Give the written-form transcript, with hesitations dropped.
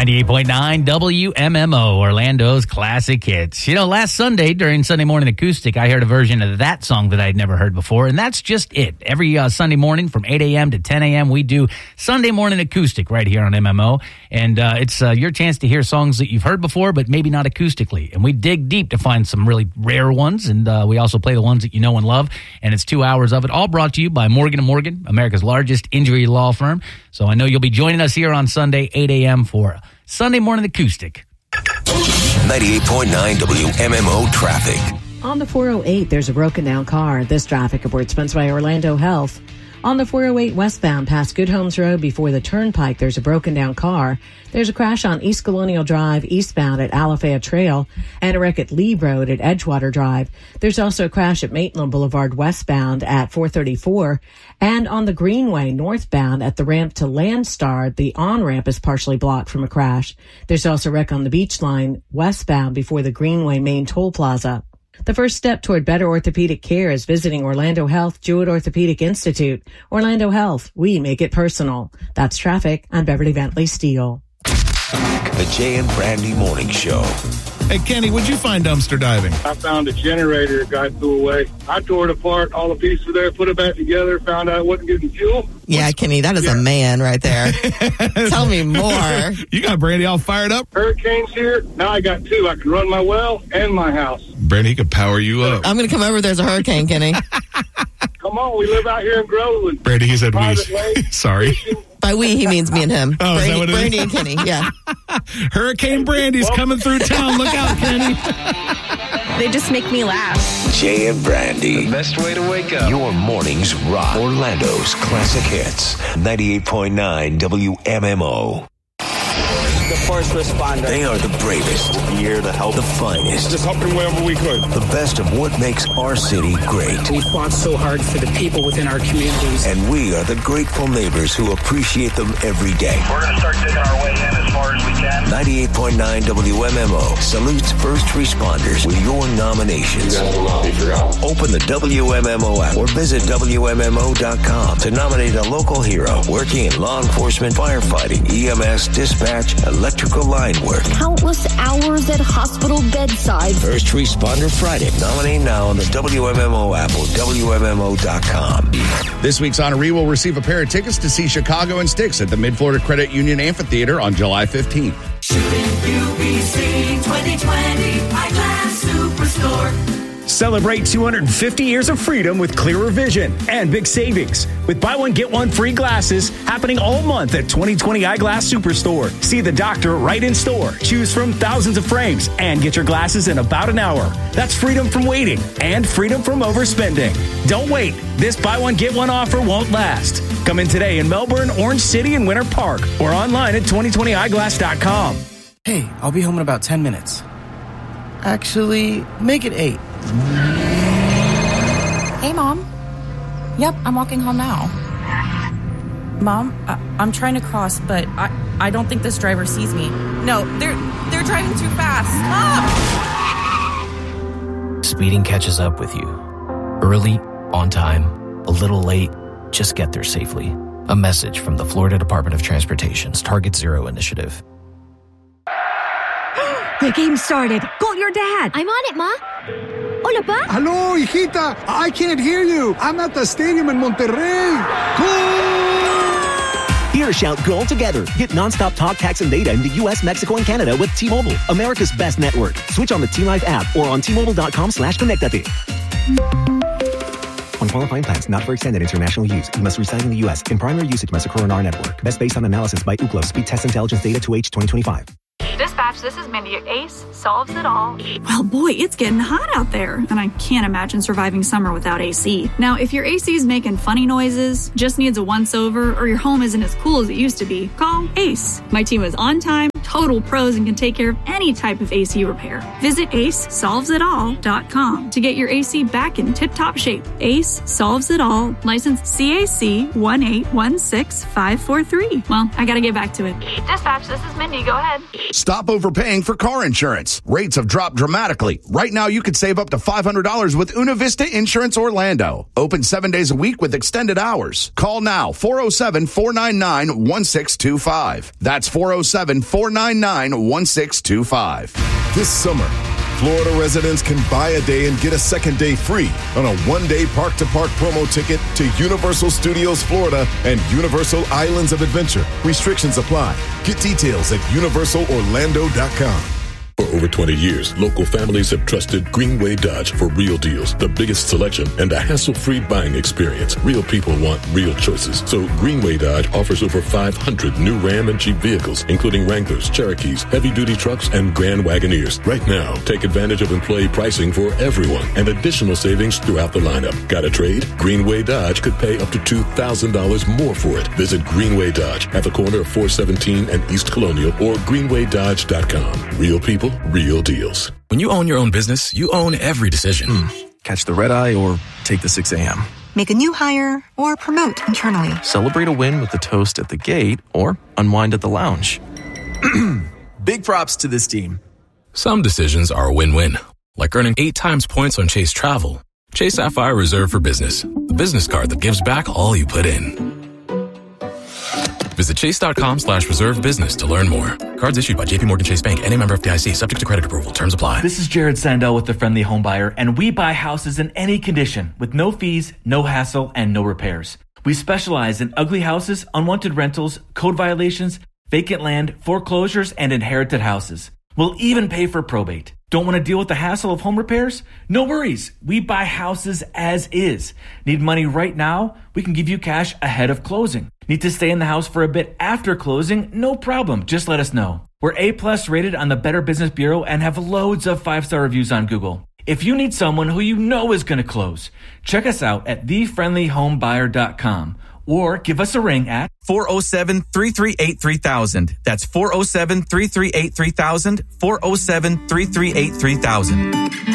98.9 WMMO, Orlando's classic hits. You know, last Sunday during Sunday Morning Acoustic, I heard a version of that song that I'd never heard before, and that's just it. Every Sunday morning from 8 a.m. to 10 a.m., we do Sunday Morning Acoustic right here on MMO, and it's your chance to hear songs that you've heard before, but maybe not acoustically. And we dig deep to find some really rare ones, and we also play the ones that you know and love, and it's 2 hours of it, all brought to you by Morgan & Morgan, America's largest injury law firm. So I know you'll be joining us here on Sunday, 8 a.m. for Sunday Morning Acoustic. 98.9 WMMO traffic. On the 408, there's a broken down car. This traffic report sponsored by Orlando Health. On the 408 westbound past Good Homes Road before the turnpike, there's a broken down car. There's a crash on East Colonial Drive eastbound at Alafaya Trail and a wreck at Lee Road at Edgewater Drive. There's also a crash at Maitland Boulevard westbound at 434. And on the Greenway northbound at the ramp to Landstar, the on-ramp is partially blocked from a crash. There's also a wreck on the Beach Line westbound before the Greenway main toll plaza. The first step toward better orthopedic care is visiting Orlando Health Jewett Orthopedic Institute. Orlando Health, we make it personal. That's traffic. I'm Beverly Bentley Steele. The Jay and Brandy Morning Show. Hey, Kenny, what'd you find dumpster diving? I found a generator a guy threw away. I tore it apart, all the pieces there, put it back together, found out I wasn't getting fuel. Yeah, Kenny, that is a man right there. Tell me more. You got Brandy all fired up? Hurricanes here. Now I got two. I can run my well and my house. Brandy, he could power you up. I'm going to come over. There's a hurricane, Kenny. Come on, we live out here in Groveland. Brandy, he said we. Sorry. By we, he means me and him. Oh, Brandy, is that what it is? Brandy and Kenny, yeah. Hurricane Brandy's coming through town. Look out, Kenny. They just make me laugh. Jay and Brandy. The best way to wake up. Your mornings rock. Orlando's classic hits. 98.9 WMMO. The first responder. They are the bravest. Here to help. The finest. Just helping wherever we could. The best of what makes our city great. We fought so hard for the people within our communities. And we are the grateful neighbors who appreciate them every day. We're going to start digging our way in as far as we can. 98.9 WMMO salutes first responders with your nominations. You guys will not be forgotten. Open the WMMO app or visit WMMO.com to nominate a local hero working in law enforcement, firefighting, EMS, dispatch, electrical line work. Countless hours at hospital bedsides. First Responder Friday. Nominate now on the WMMO app or WMMO.com. This week's honoree will receive a pair of tickets to see Chicago and Styx at the Mid-Florida Credit Union Amphitheater on July 15th. Shouldn't you be seeing 2020 Eyeglass Superstore? Celebrate 250 years of freedom with clearer vision and big savings. With buy one, get one free glasses happening all month at 2020 Eyeglass Superstore. See the doctor right in store. Choose from thousands of frames and get your glasses in about an hour. That's freedom from waiting and freedom from overspending. Don't wait. This buy one, get one offer won't last. Come in today in Melbourne, Orange City, and Winter Park or online at 2020eyeglass.com. Hey, I'll be home in about 10 minutes. Actually, make it 8. Hey, Mom. Yep, I'm walking home now. Mom, I'm trying to cross, but I don't think this driver sees me. No, they're driving too fast. Stop! Speeding catches up with you. Early, on time, a little late, just get there safely. A message from the Florida Department of Transportation's Target Zero initiative. The game started. Call your dad. I'm on it, Ma. Hola, Pa. Hello, hijita. I can't hear you. I'm at the stadium in Monterrey. Here, shout goal together. Get nonstop talk, text, and data in the U.S., Mexico, and Canada with T-Mobile, America's best network. Switch on the T-Life app or on T-Mobile.com/connectate. On qualifying plans not for extended international use, you must reside in the U.S. in primary usage Mexico or network. Best based on analysis by Ookla Speed Test Intelligence Data 2H 2025. Dispatch, this is Mindy. ACE solves it all. Well, boy, it's getting hot out there, and I can't imagine surviving summer without AC. Now, if your AC is making funny noises, just needs a once-over, or your home isn't as cool as it used to be, call ACE. My team is on time, total pros, and can take care of any type of AC repair. Visit AceSolvesItAll.com to get your AC back in tip-top shape. ACE Solves It All, licensed CAC 1816543. Well, I gotta get back to it. Dispatch, this is Mindy. Go ahead. Stop overpaying for car insurance. Rates have dropped dramatically. Right now, you could save up to $500 with Una Vista Insurance Orlando. Open 7 days a week with extended hours. Call now, 407-499-1625. That's 407-499-1625. 499-1625. This summer, Florida residents can buy a day and get a second day free on a one-day park-to-park promo ticket to Universal Studios Florida and Universal Islands of Adventure. Restrictions apply. Get details at universalorlando.com. For over 20 years, local families have trusted Greenway Dodge for real deals, the biggest selection, and a hassle-free buying experience. Real people want real choices. So Greenway Dodge offers over 500 new Ram and Jeep vehicles, including Wranglers, Cherokees, heavy-duty trucks, and Grand Wagoneers. Right now, take advantage of employee pricing for everyone and additional savings throughout the lineup. Got a trade? Greenway Dodge could pay up to $2,000 more for it. Visit Greenway Dodge at the corner of 417 and East Colonial or greenwaydodge.com. Real people, real deals. When you own your own business, you own every decision. Catch the red eye or take the 6 a.m. Make a new hire or promote internally. Celebrate a win with the toast at the gate or unwind at the lounge. Big props to this team. Some decisions are a win-win, like earning 8 times points on Chase Travel. Chase Sapphire Reserve for Business, the business card that gives back all you put in. Visit chase.com/reserve business to learn more. Cards issued by JPMorgan Chase Bank, N.A. member FDIC, subject to credit approval. Terms apply. This is Jared Sandell with the Friendly Home Buyer, and we buy houses in any condition with no fees, no hassle, and no repairs. We specialize in ugly houses, unwanted rentals, code violations, vacant land, foreclosures, and inherited houses. We'll even pay for probate. Don't want to deal with the hassle of home repairs? No worries. We buy houses as is. Need money right now? We can give you cash ahead of closing. Need to stay in the house for a bit after closing? No problem. Just let us know. We're A+ rated on the Better Business Bureau and have loads of 5-star reviews on Google. If you need someone who you know is going to close, check us out at thefriendlyhomebuyer.com or give us a ring at 407-338-3000. That's 407-338-3000, 407-338-3000.